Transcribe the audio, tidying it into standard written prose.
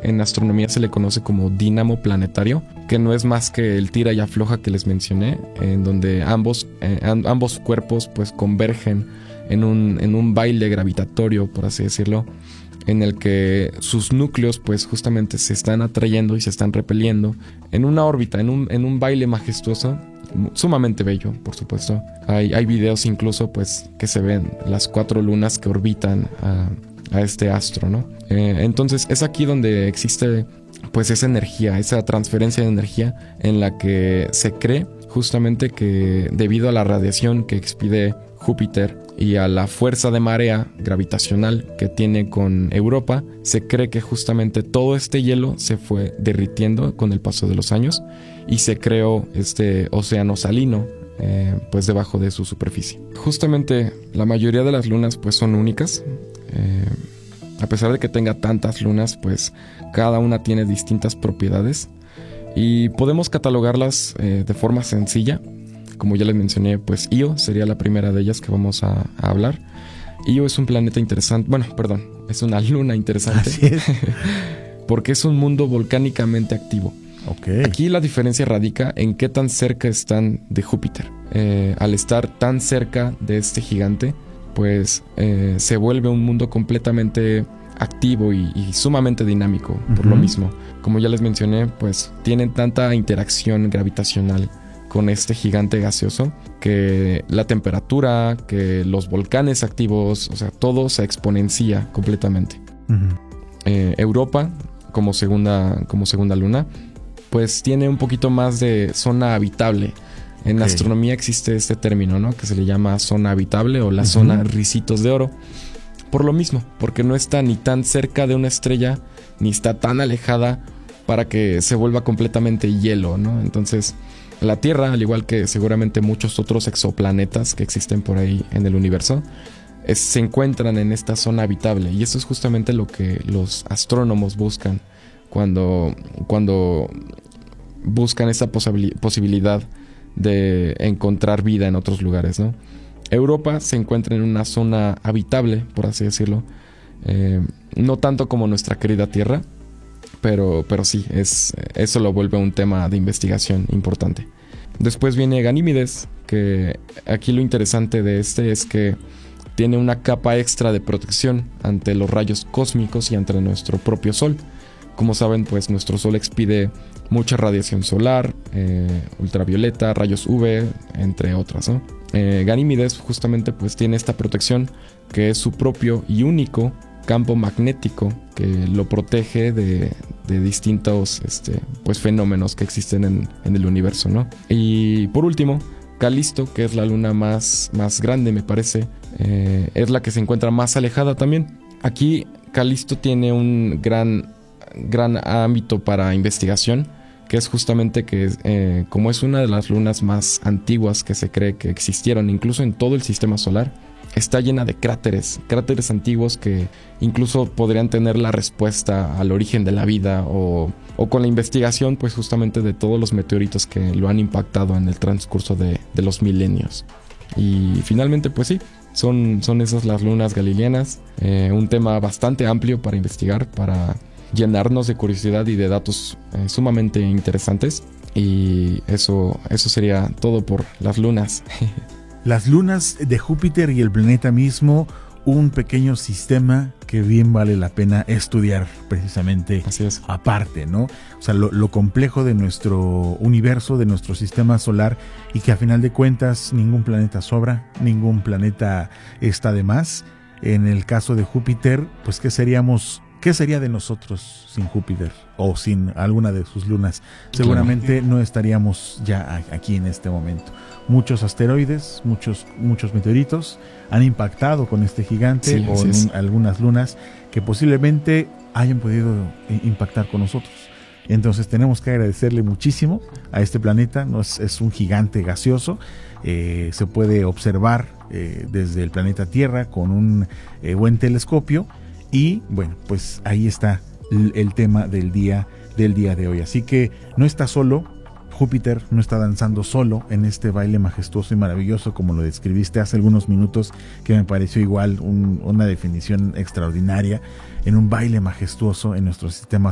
en astronomía se le conoce como dínamo planetario, que no es más que el tira y afloja que les mencioné, en donde ambos cuerpos pues convergen en un baile gravitatorio, por así decirlo, en el que sus núcleos pues justamente se están atrayendo y se están repeliendo en una órbita, en un baile majestuoso, sumamente bello, por supuesto. Hay videos incluso pues que se ven las 4 lunas que orbitan a este astro, ¿no? Entonces es aquí donde existe pues esa energía, esa transferencia de energía, en la que se cree justamente que debido a la radiación que expide Júpiter y a la fuerza de marea gravitacional que tiene con Europa, se cree que justamente todo este hielo se fue derritiendo con el paso de los años y se creó este océano salino pues debajo de su superficie. Justamente la mayoría de las lunas pues son únicas. A pesar de que tenga tantas lunas, pues cada una tiene distintas propiedades y podemos catalogarlas de forma sencilla. Como ya les mencioné, pues Io sería la primera de ellas que vamos a hablar. Io es un planeta interesante, es una luna interesante. Así es. Porque es un mundo volcánicamente activo. Okay. Aquí la diferencia radica en qué tan cerca están de Júpiter. Al estar tan cerca de este gigante, pues se vuelve un mundo completamente activo y sumamente dinámico. Por lo mismo, como ya les mencioné, pues tienen tanta interacción gravitacional con este gigante gaseoso que la temperatura, que los volcanes activos, o sea, todo se exponencia completamente. Europa, como segunda luna, pues tiene un poquito más de zona habitable. En astronomía existe este término, ¿no? Que se le llama zona habitable o la zona Ricitos de Oro. Por lo mismo, porque no está ni tan cerca de una estrella, ni está tan alejada para que se vuelva completamente hielo, ¿no? Entonces, la Tierra, al igual que seguramente muchos otros exoplanetas que existen por ahí en el universo, se encuentran en esta zona habitable. Y eso es justamente lo que los astrónomos buscan cuando buscan esa posibilidad de encontrar vida en otros lugares, ¿no? Europa se encuentra en una zona habitable, por así decirlo. No tanto como nuestra querida Tierra, pero sí, eso lo vuelve un tema de investigación importante. Después viene Ganímedes, que aquí lo interesante de este es que tiene una capa extra de protección ante los rayos cósmicos y ante nuestro propio Sol. Como saben, pues nuestro Sol expide mucha radiación solar, ultravioleta, rayos UV, entre otras, ¿no? Ganímedes justamente pues tiene esta protección que es su propio y único campo magnético que lo protege de distintos pues fenómenos que existen en el universo, ¿no? Y por último, Calisto, que es la luna más grande, me parece, es la que se encuentra más alejada también. Aquí Calisto tiene un gran ámbito para investigación, que es justamente que como es una de las lunas más antiguas que se cree que existieron incluso en todo el sistema solar, está llena de cráteres antiguos que incluso podrían tener la respuesta al origen de la vida o con la investigación pues justamente de todos los meteoritos que lo han impactado en el transcurso de los milenios. Y finalmente pues sí, son esas las lunas galileanas, un tema bastante amplio para investigar, para llenarnos de curiosidad y de datos sumamente interesantes. Y eso sería todo por las lunas. Las lunas de Júpiter y el planeta mismo, un pequeño sistema que bien vale la pena estudiar precisamente. Así es. Aparte, ¿no? O sea, lo complejo de nuestro universo, de nuestro sistema solar, y que a final de cuentas ningún planeta sobra, ningún planeta está de más. En el caso de Júpiter, pues ¿qué sería de nosotros sin Júpiter o sin alguna de sus lunas? Seguramente no estaríamos ya aquí en este momento. Muchos asteroides, muchos meteoritos han impactado con este gigante, o en algunas lunas que posiblemente hayan podido impactar con nosotros. Entonces tenemos que agradecerle muchísimo a este planeta. Es un gigante gaseoso. Se puede observar desde el planeta Tierra con un buen telescopio. Y bueno, pues ahí está el tema del día de hoy. Así que no está solo, Júpiter no está danzando solo en este baile majestuoso y maravilloso como lo describiste hace algunos minutos, que me pareció igual una definición extraordinaria, en un baile majestuoso en nuestro sistema